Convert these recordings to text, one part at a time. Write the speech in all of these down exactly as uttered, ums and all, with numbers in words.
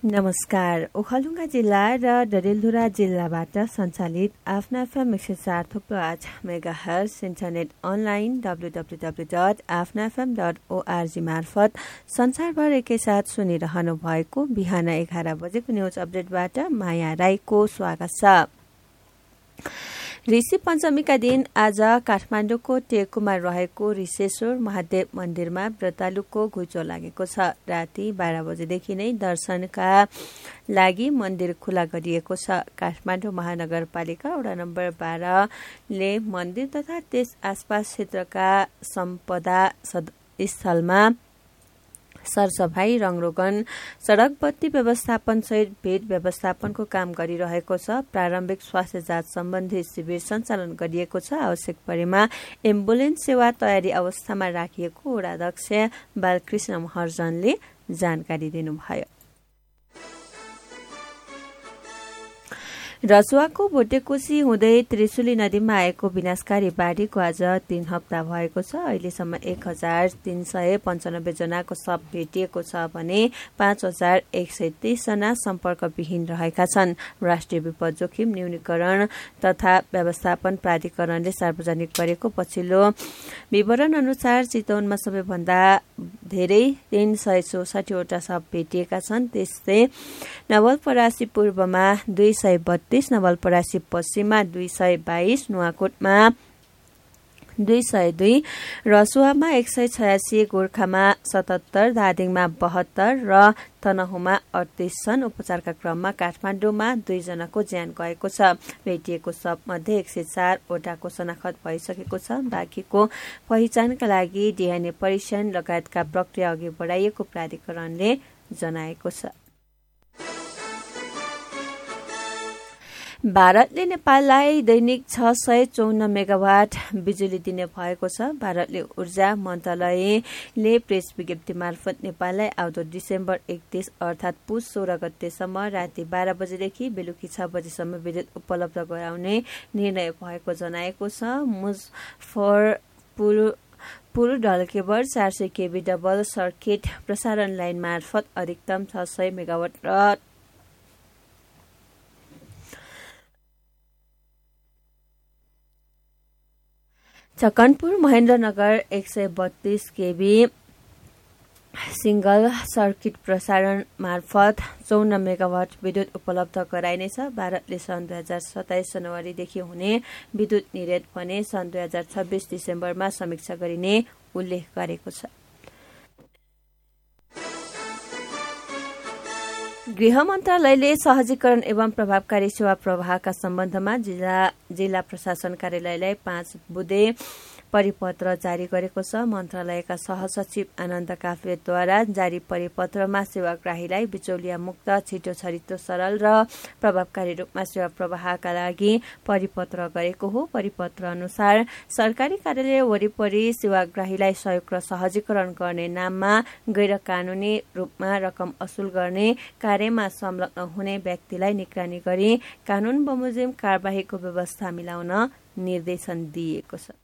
नमस्कार। ओखलढुङ्गा जिल्ला र डडेलधुरा जिल्लाबाट सञ्चालित आफ्ना एफएम एक सय चार थुप्रो आठ megahertz internet online W W W dot आफ्ना एफएम डट ओआरजी मार्फत संसारभर एकैसाथ सुनिरहनु भएको बिहान एघार बजेको न्युज अपडेटबाट माया राईको स्वागत छ। ऋषि पञ्चमीका दिन आज काठमाडौँको टेकुमा रहेको ऋषेश्वर महादेव मन्दिरमा व्रतालुको घुइँचो लागेको छ। राति बाह्र बजेदेखि नै दर्शनका लागि मन्दिर खुला गरिएको छ। काठमाडौँ महानगरपालिका वडा नम्बर बाह्रले मन्दिर तथा त्यस आसपास क्षेत्रका सम्पदा स्थलमा सरसफाई, रङरोगन, सड़क बत्ती व्यवस्थापन सहित भीड़ व्यवस्थापनको काम गरिरहेको छ। प्रारम्भिक स्वास्थ्य जाँच सम्बन्धी शिविर सञ्चालन गरिएको छ। आवश्यक परेमा एम्बुलेन्स सेवा तयारी अवस्थामा राखिएको वडाध्यक्ष बालकृष्ण महर्जनले जानकारी दिनुभयो। रसुवाको भोटेकोशी हुँदै त्रिशुली नदीमा आएको विनाशकारी बाढ़ीको आज तीन हप्ता भएको छ। अहिलेसम्म एक हजार तीन सय पञ्चानब्बे जनाको शव भेटिएको छ भने पाँच हजार एक सय तीस जना सम्पर्कविहीन रहेका छन्। राष्ट्रिय विपद जोखिम न्यूनीकरण तथा व्यवस्थापन प्राधिकरणले सार्वजनिक गरेको पछिल्लो विवरण अनुसार चितवनमा सबैभन्दा धेरै तीन सय चौसठीवटा शव भेटिएका छन्। त्यस्तै नवलपरासी पूर्वमा दुई सय बत्तीस, नवलपरासी पश्चिममा दुई सय बाइस, नुवाकोटमा दुई सय दुई, रसुवामा एक सय छयासी, गोर्खामा सतहत्तर, धादिङमा बहत्तर र तनहुमा अडतीस छन्। उपचारका क्रममा काठमाडौँमा दुईजनाको ज्यान गएको छ। भेटिएको शव मध्ये एक सय चार वटाको शनाखत भइसकेको छ। बाँकीको पहिचानका लागि डीएनए परीक्षण लगायतका प्रक्रिया अघि बढाइएको प्राधिकरणले जनाएको छ। भारतले नेपाललाई दैनिक छ सय चौन्न मेगावाट बिजुली दिने भएको छ। भारतले ऊर्जा मन्त्रालयले प्रेस विज्ञप्ति मार्फत नेपाललाई आउँदो डिसेम्बर एकतीस अर्थात पुस सोह्र गतेसम्म राति बाह्र बजेदेखि बेलुकी छ बजेसम्म विद्युत उपलब्ध गराउने निर्णय भएको जनाएको छ। मुजफ्फरपुर पुर ढल्केबर चार सय केबी डबल सर्किट प्रसारण लाइन मार्फत अधिकतम छ सय मेगावाट र चकनपुर महेन्द्रनगर एक सय बत्तीस केबी सिंगल सर्किट प्रसारण मार्फत चौन्न मेगावाट विद्युत उपलब्ध गराइनेछ। भारतले सन् दुई हजार सत्ताइस जनवरीदेखि हुने विद्युत निर्यात भने सन् दुई हजार छब्बीस डिसेम्बरमा समीक्षा गरिने उल्लेख गरेको छ। गृह मन्त्रालयले सहजीकरण एवं प्रभावकारी सेवा प्रवाहका सम्बन्धमा जिल्ला जिल्ला प्रशासन कार्यालयलाई पाँच बुँदे परिपत्र जारी गरेको छ। मन्त्रालयका सहसचिव आनन्द काफ्लेद्वारा जारी परिपत्रमा सेवाग्राहीलाई बिचौलिया मुक्त, छिटो छरितो, सरल र प्रभावकारी रूपमा सेवा प्रवाहका लागि परिपत्र गरेको हो। परिपत्र अनुसार सरकारी कार्यालय वरिपरि सेवाग्राहीलाई सहयोग र सहजीकरण गर्ने नाममा गैर कानूनी रूपमा रकम असुल गर्ने कार्यमा संलग्न हुने व्यक्तिलाई निगरानी गरी कानून बमोजिम कार्यवाहीको व्यवस्था मिलाउन निर्देशन दिएको छ।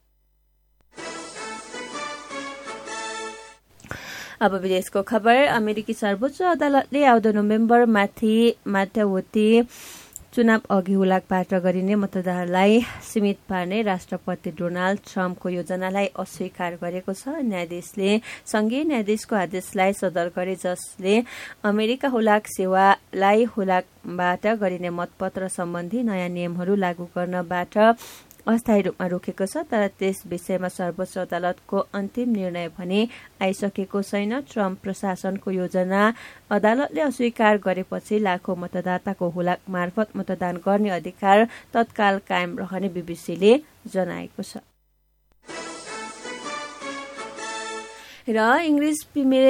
अब विदेशको खबर। अमेरिकी सर्वोच्च अदालतले आउँदो नोभेम्बर माथि मध्यवर्ती चुनाव अघि हुलाकबाट गरिने मतदानलाई सीमित पार्ने राष्ट्रपति डोनाल्ड ट्रम्पको योजनालाई अस्वीकार गरेको छ। न्यायाधीशले संघीय न्यायाधीशको आदेशलाई सदर गरे जसले अमेरिका हुलाक सेवालाई हुलाकबाट गरिने मतपत्र सम्बन्धी नयाँ नियमहरू लागू गर्नबाट अस्थायी रूपमा रोकेको छ। तर त्यस विषयमा सर्वोच्च अदालतको अन्तिम निर्णय भने आइसकेको छैन। ट्रम्प प्रशासनको योजना अदालतले अस्वीकार गरेपछि लाखौं मतदाताको हुलाक मार्फत मतदान गर्ने अधिकार तत्काल कायम रहने बीबीसीले जनाएको छ। र इङ्ग्लिस प्रिमियर